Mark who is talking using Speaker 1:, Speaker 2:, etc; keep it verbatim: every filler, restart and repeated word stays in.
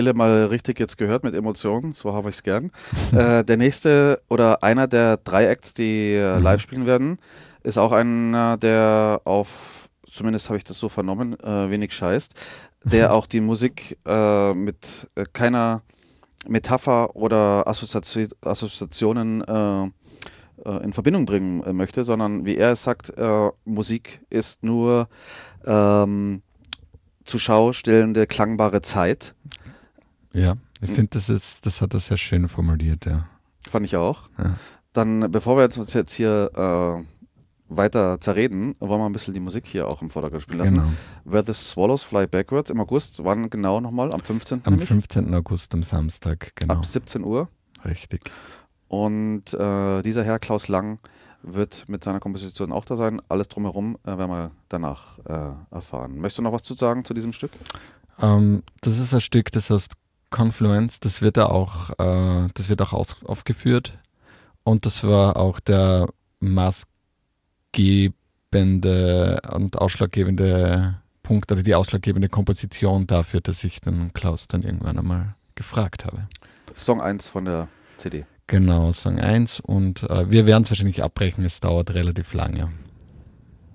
Speaker 1: mal richtig jetzt gehört mit Emotionen, so habe ich es gern. Äh, der nächste oder einer der drei Acts, die äh, live
Speaker 2: Mhm.
Speaker 1: spielen werden, ist auch einer, der auf, zumindest habe ich das so vernommen, äh, wenig scheißt, der auch die Musik äh, mit äh, keiner Metapher oder Assoziati Assoziationen äh, äh, in Verbindung bringen äh, möchte, sondern wie er es sagt, äh, Musik ist nur ähm, zur Schau stellende, klangbare Zeit.
Speaker 2: Ja, ich
Speaker 1: Hm,
Speaker 2: finde, das ist, das hat er sehr schön formuliert, ja.
Speaker 1: fand ich auch.
Speaker 2: Ja,
Speaker 1: Dann, bevor wir jetzt uns jetzt hier äh, weiter zerreden, wollen wir ein bisschen die Musik hier auch im Vordergrund spielen lassen.
Speaker 2: genau.
Speaker 1: Where the Swallows Fly Backwards im August, wann genau nochmal? Am fünfzehnten
Speaker 2: Am
Speaker 1: nämlich,
Speaker 2: fünfzehnten August, am Samstag,
Speaker 1: ab
Speaker 2: genau.
Speaker 1: siebzehn Uhr.
Speaker 2: Richtig.
Speaker 1: Und äh, dieser Herr, Klaus Lang, wird mit seiner Komposition auch da sein. Alles drumherum äh, werden wir danach äh, erfahren. Möchtest du noch was zu sagen zu diesem Stück?
Speaker 2: Ähm, das ist ein Stück, das heißt Confluence, das wird da auch, äh, das wird auch aus, aufgeführt. Und das war auch der maßgebende und ausschlaggebende Punkt oder die ausschlaggebende Komposition dafür, dass ich den Klaus dann irgendwann einmal gefragt habe.
Speaker 1: Song eins von der C D.
Speaker 2: Genau, Song eins und äh, wir werden es wahrscheinlich abbrechen, es dauert relativ lange.